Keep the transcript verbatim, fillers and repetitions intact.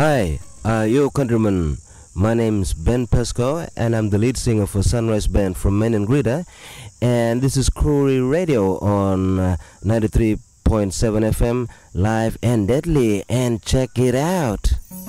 Hi, uh, yo countrymen. My name's Ben Pesco, and I'm the lead singer for Sunrise Band from Maine and Greta. And this is Crewy Radio on uh, ninety-three point seven F M, live and deadly. And check it out.